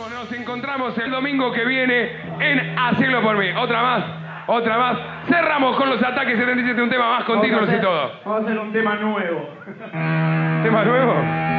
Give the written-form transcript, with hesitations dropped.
Nos encontramos el domingo que viene en Hacelo por mí. Otra más. Cerramos con los ataques 77, un tema más continuos y todo. Vamos a hacer un tema nuevo. ¿Tema nuevo?